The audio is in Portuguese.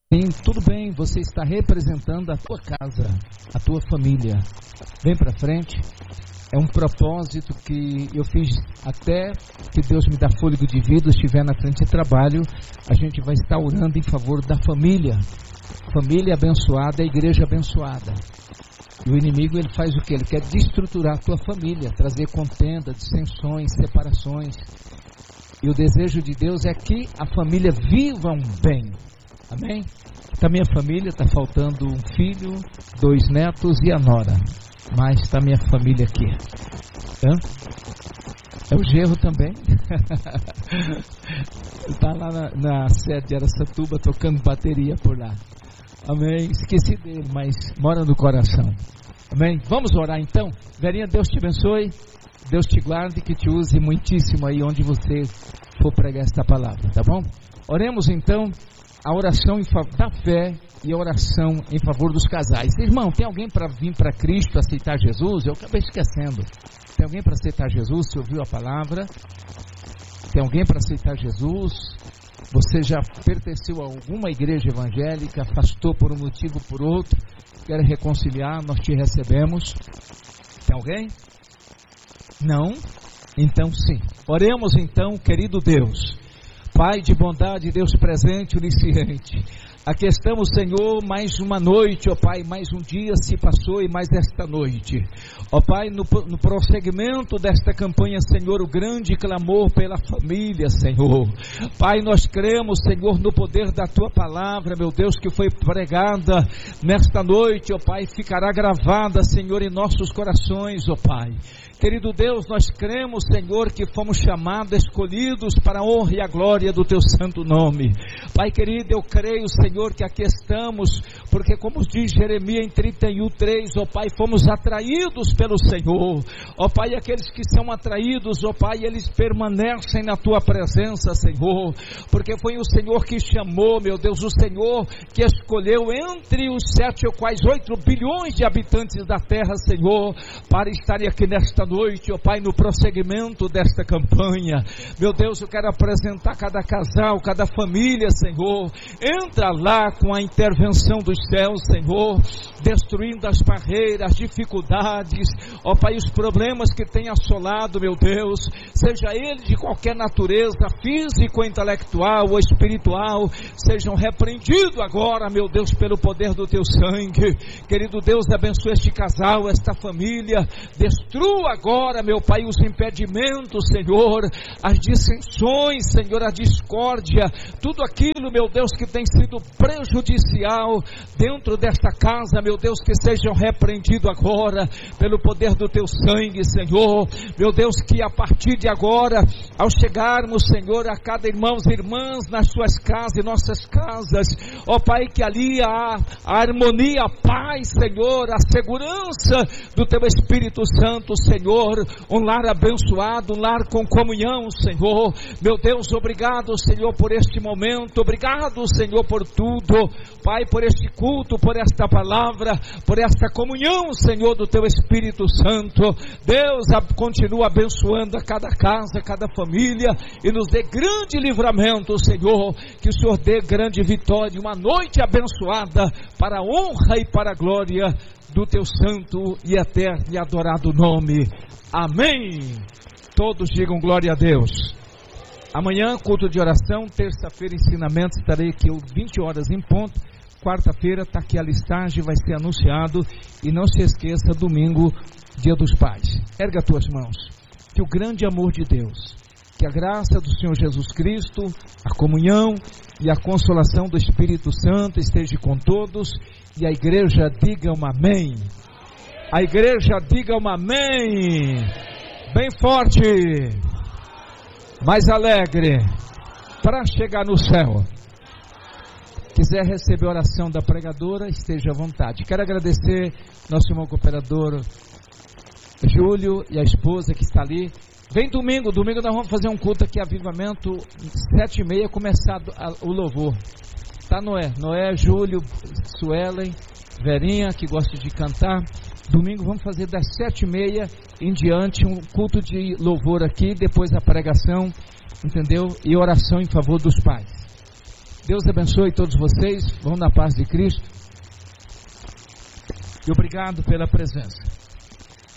Sim, tudo bem, você está representando a tua casa, a tua família. Vem para frente. É um propósito que eu fiz até que Deus me dá fôlego de vida, estiver na frente de trabalho. A gente vai estar orando em favor da família. Família abençoada, a igreja abençoada. E o inimigo, ele faz o quê? Ele quer destruturar a tua família, trazer contenda, dissensões, separações. E o desejo de Deus é que a família viva bem. Amém? Da minha família está faltando um filho, 2 netos e a nora. Mas está minha família aqui. É o genro também. Está lá na sede de Araçatuba tocando bateria por lá. Amém? Esqueci dele, mas mora no coração. Amém? Vamos orar então? Verinha, Deus te abençoe. Deus te guarde, que te use muitíssimo aí onde você for pregar esta palavra, tá bom? Oremos então a oração em favor da fé e a oração em favor dos casais. Irmão, tem alguém para vir para Cristo, aceitar Jesus? Eu acabei esquecendo. Tem alguém para aceitar Jesus? Você ouviu a palavra? Tem alguém para aceitar Jesus? Você já pertenceu a alguma igreja evangélica, afastou por um motivo ou por outro, quer reconciliar, nós te recebemos. Tem alguém? Não? Então sim. Oremos então, querido Deus. Pai de bondade, Deus presente, onisciente. Aqui estamos, Senhor, mais uma noite, ó Pai, mais um dia se passou e mais esta noite. Ó Pai, no prosseguimento desta campanha, Senhor, o grande clamor pela família, Senhor. Pai, nós cremos, Senhor, no poder da Tua palavra, meu Deus, que foi pregada nesta noite, ó Pai, ficará gravada, Senhor, em nossos corações, ó Pai. Querido Deus, nós cremos, Senhor, que fomos chamados, escolhidos para a honra e a glória do Teu santo nome. Pai querido, eu creio, Senhor, que aqui estamos, porque como diz Jeremias em 31:3, ó Pai, fomos atraídos pelo Senhor. Ó Pai, aqueles que são atraídos, ó Pai, eles permanecem na Tua presença, Senhor, porque foi o Senhor que chamou, meu Deus, o Senhor que escolheu entre os 7 ou quase 8 bilhões de habitantes da terra, Senhor, para estarem aqui nesta noite, ó Pai, no prosseguimento desta campanha. Meu Deus, eu quero apresentar cada casal, cada família, Senhor. Entra lá com a intervenção dos céus, Senhor, destruindo as barreiras, as dificuldades, ó Pai, os problemas que tem assolado, meu Deus, seja ele de qualquer natureza, físico, intelectual ou espiritual, sejam repreendidos agora, meu Deus, pelo poder do Teu sangue. Querido Deus, abençoe este casal, esta família, destrua agora, meu Pai, os impedimentos, Senhor, as dissensões, Senhor, a discórdia, tudo aquilo, meu Deus, que tem sido prejudicial dentro desta casa, meu Deus, que sejam repreendidos agora, pelo poder do Teu sangue, Senhor. Meu Deus, que a partir de agora, ao chegarmos, Senhor, a cada irmãos e irmãs nas suas casas e nossas casas, ó Pai, que ali há a harmonia, a paz, Senhor, a segurança do Teu Espírito Santo, Senhor, um lar abençoado, um lar com comunhão, Senhor. Meu Deus, obrigado, Senhor, por este momento, obrigado, Senhor, por tudo, Pai, por este culto, por esta palavra, por esta comunhão, Senhor, do Teu Espírito Santo. Deus, continua abençoando a cada casa, cada família, e nos dê grande livramento, Senhor, que o Senhor dê grande vitória, uma noite abençoada, para a honra e para a glória do Teu santo e eterno e adorado nome. Amém. Todos digam glória a Deus. Amanhã, culto de oração. Terça-feira, ensinamento. Estarei aqui 20 horas em ponto. Quarta-feira, está aqui a listagem, vai ser anunciado. E não se esqueça, domingo, Dia dos Pais. Erga as tuas mãos. Que o grande amor de Deus, que a graça do Senhor Jesus Cristo, a comunhão e a consolação do Espírito Santo esteja com todos. E a igreja diga um amém. A igreja diga um amém. Bem forte. Mais alegre. Para chegar no céu. Quiser receber a oração da pregadora, esteja à vontade. Quero agradecer nosso irmão cooperador Júlio e a esposa que está ali. Vem domingo nós vamos fazer um culto aqui, avivamento, 7h30, começar o louvor. Tá, Noé, Júlio, Suelen, Verinha, que gosta de cantar. Domingo vamos fazer das 7h30 em diante um culto de louvor aqui, depois a pregação, entendeu? E oração em favor dos pais. Deus abençoe todos vocês. Vão na paz de Cristo. E obrigado pela presença.